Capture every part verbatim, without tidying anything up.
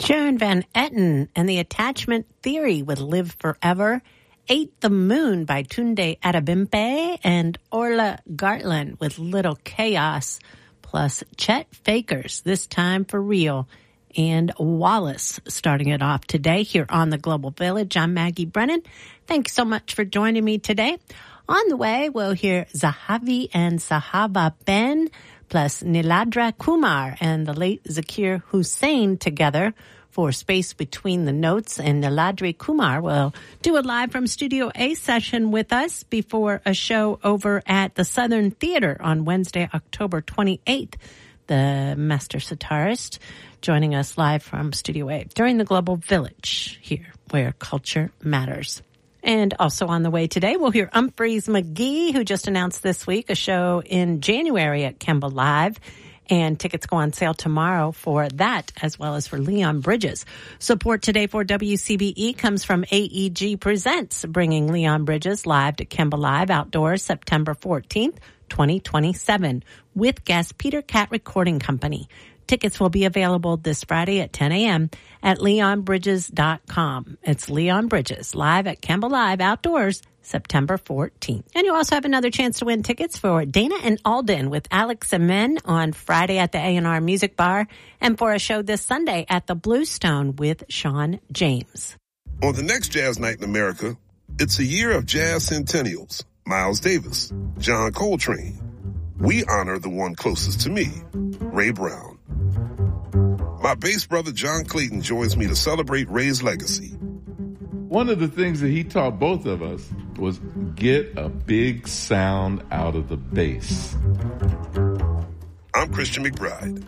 Sharon Van Etten and the Attachment Theory with Live Forever. Ate the Moon by Tunde Adebimpe and Orla Gartland with Little Chaos, plus Chet Fakers, This Time for Real, and Wallace starting it off today here on the Global Village. I'm Maggie Brennan. Thanks so much for joining me today. On the way, we'll hear Zahavi and Sahaba Ben, plus Niladra Kumar and the late Zakir Hussain together for Space Between the Notes. And Niladri Kumar will do a live from Studio A session with us before a show over at the Southern Theater on Wednesday, October twenty-eighth. The master sitarist joining us live from Studio A during the Global Village here where culture matters. And also on the way today, we'll hear Humphreys McGee, who just announced this week a show in January at Kemba Live. And tickets go on sale tomorrow for that, as well as for Leon Bridges. Support today for W C B E comes from A E G Presents, bringing Leon Bridges live to Kemba Live Outdoors September fourteenth, twenty twenty-seven, with guest Peter Cat Recording Company. Tickets will be available this Friday at ten a.m. at leon bridges dot com. It's Leon Bridges, live at Kemba Live Outdoors, September fourteenth. And you also have another chance to win tickets for Dana and Alden with Alex Amen on Friday at the A and R Music Bar, and for a show this Sunday at the Bluestone with Sean James. On the next Jazz Night in America, it's a year of jazz centennials. Miles Davis, John Coltrane. We honor the one closest to me, Ray Brown. My bass brother John Clayton joins me to celebrate Ray's legacy. One of the things that he taught both of us was get a big sound out of the bass. I'm Christian McBride.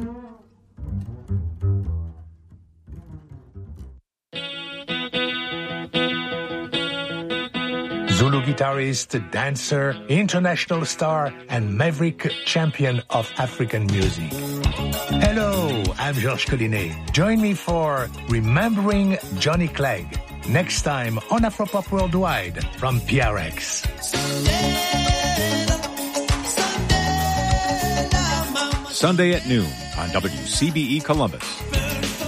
Zulu guitarist, dancer, international star, and maverick champion of African music. Hello, I'm Georges Collinet. Join me for Remembering Johnny Clegg, next time on Afropop Worldwide from P R X. Sunday at noon on W C B E Columbus.